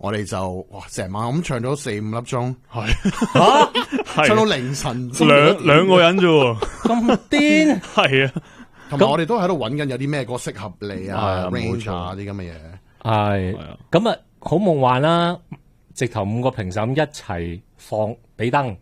我哋就成晚咁唱咗4-5粒鐘， 係唱到凌晨， 兩個人啫喎， 咁癲係啊， 同埋我哋都喺度揾緊有啲咩歌適合你啊冇 ，range 錯啊啲咁嘅嘢。 係咁啊，好夢幻啦！直頭5個評審一齊放俾燈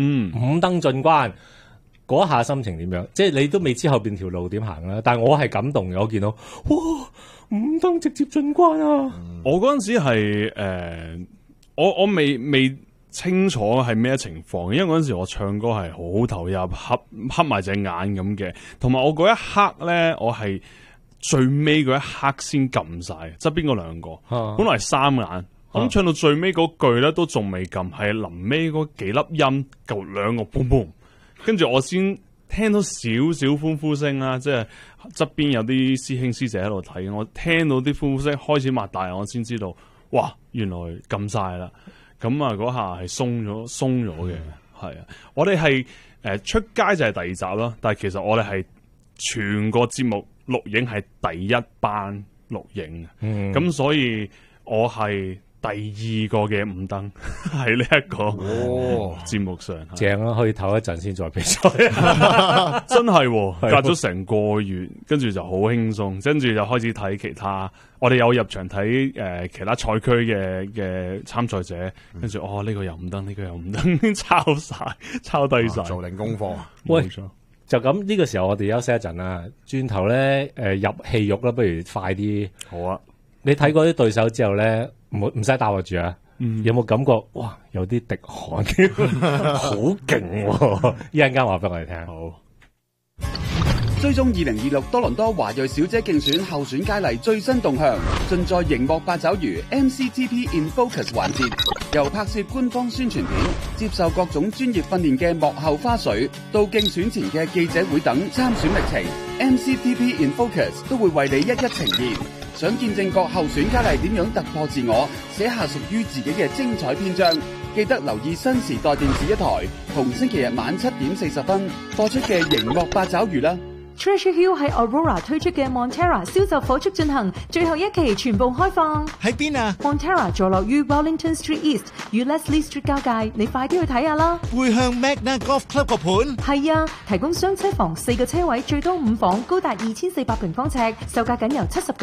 ，5燈進關，嗰下心情點樣？即係你都未知後邊條路點行啦，但係我係感動嘅，我見到哇，5燈直接進關啊！ 我嗰陣時係我未清楚係咩情況，因為嗰陣時我唱歌係好投入，黑埋隻眼咁嘅，同埋我嗰一刻咧，我係最尾嗰一刻先撳晒，側邊嗰兩個，本來係3眼，咁唱到最尾嗰句咧都仲未撳，係臨尾嗰幾粒音夠2個 boom boom， 跟住我先聽到少少歡呼聲啦，即係側邊有啲師兄師姐喺度睇，我聽到啲歡呼聲開始擘大，我先知道，哇，原來撳晒啦！咁啊，嗰下係鬆咗嘅，係啊！我哋係出街就係第2集啦，但係其實我哋係全個節目錄影係第一班錄影嘅，咁所以我係第2個嘅5燈喺呢一個節目上， 正啊！可以唞一陣先再比賽， 真係隔咗成個月，跟住就好輕鬆，跟住就開始睇其他。我哋有入場睇其他賽區嘅參賽者，跟住呢個又5燈，呢個又5燈，抄低晒， 做定功課。 喂，就咁呢個時候我哋休息一陣啦，轉頭咧入戲肉啦，不如快啲。 好啊！ 你睇過啲對手之後咧，唔使答我住啊！有冇感覺哇？有啲滴汗，好勁喎！一陣間話俾我哋聽。 好。 追蹤2026多倫多華裔小姐競選候選佳麗最新動向，盡在熒幕八爪魚 MCTP in Focus 環節，由拍攝官方宣傳片、接受各種專業訓練嘅幕後花絮，到競選前嘅記者會等參選歷程 ，MCTP in Focus 都會為你一一呈現。想見證各候選佳麗點樣突破自我，寫下屬於自己嘅精彩篇章，記得留意新時代電視一台，同星期日晚7點40分播出嘅熒幕八爪魚啦。 Treasure Hill 喺 Aurora 推出嘅 Montera 銷售火速進行，最後一期全部開放。 喺邊啊 ？Montera 坐落於 Wellington Street East 與 Leslie Street 交界，你快啲去睇下啦。 會向 Magna Golf Club 個盤？ 係啊，提供雙車房4個車位，最多5房，高達2400平方尺，售價僅由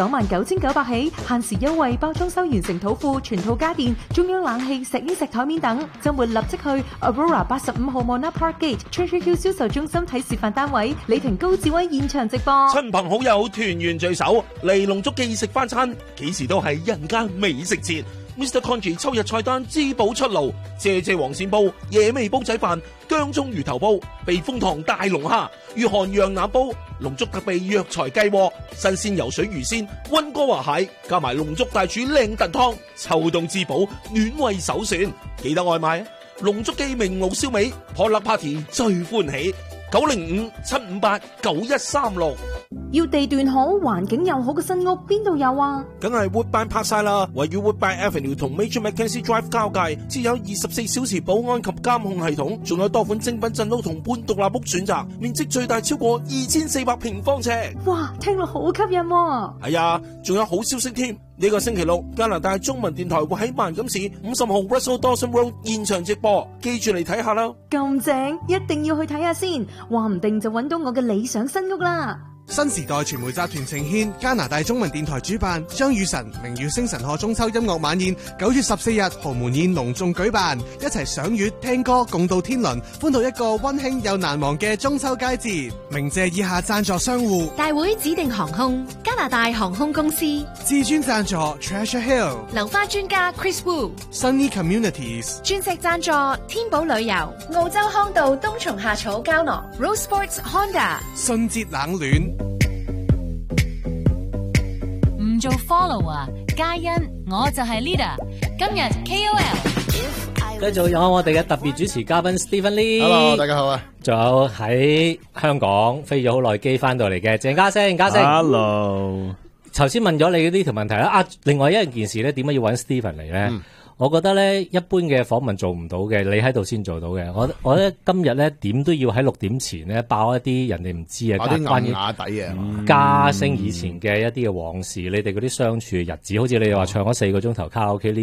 799900起，限時優惠，包裝修完成土庫，全套家電、中央冷氣、石英石台面等。週末立即去 Aurora 85號 Mona Park Gate Treasure Hill 銷售中心睇示範單位，李婷高志威現場直播， 親朋好友團圓聚首，嚟龍足記食翻餐，幾時都係人間美食節。Mr. Congee 秋日菜單滋補出爐，謝黃鱔煲、野味煲仔飯、薑葱魚頭煲、避風塘大龍蝦、御寒羊腩煲、龍足特備藥材雞鍋、新鮮游水魚鮮、溫哥華蟹，加埋龍足大廚靚燉湯，秋冬滋補暖胃首選，記得外賣啊！龍足記名爐燒味，Potluck Party 最歡喜。905-758-9136。 要地段好、環境又好嘅新屋，邊度有啊？ 梗係 Woodbine 拍晒啦，位於 Woodbine Avenue 同 Major Mackenzie Drive 交界，設有24小時保安及監控系統，仲有多款精品鎮屋同半獨立屋選擇，面積最大超過2400平方尺。 哇，聽落好吸引喎！ 係啊，仲有好消息添。呢個星期六，加拿大中文電台會喺萬錦市50號 Russell Dawson Road 現場直播，記住嚟睇下啦。 咁正，一定要去睇下先，話唔定就揾到我嘅理想新屋啦。 新時代傳媒集團呈獻加拿大中文電台主辦張雨晨明月星辰賀中秋音樂晚宴，9月14日豪門宴隆重舉辦，一齊賞月聽歌共度天倫，歡度一個溫馨又難忘嘅中秋佳節。鳴謝以下贊助商戶： 大會指定航空、加拿大航空公司、 至尊贊助 Treasure Hill、 流花專家 Chris Wu、Sunny Communities、 鑽石贊助天寶旅遊、澳洲康道冬蟲夏草膠囊、Rose Sports Honda、 信節冷暖。 唔做 follower， 嘉欣，我就係 leader。今日 KOL， 繼續有我哋嘅特別主持嘉賓 Stephen Lee。Hello， 大家好啊！ 仲有喺香港飛咗好耐機翻到嚟嘅鄭嘉星，Hello。頭先問咗你呢條問題啦，另外一件事咧，點解要揾 Stephen 嚟咧？我覺得咧，一般嘅訪問做唔到嘅，你喺度先做到嘅。我覺得今日咧，點都要喺6點前咧爆一啲人哋唔知啊，關於瓦底嘅嘉星以前嘅一啲嘅往事，你哋嗰啲相處嘅日子，好似你哋話唱咗4個鐘頭卡拉 OK 呢？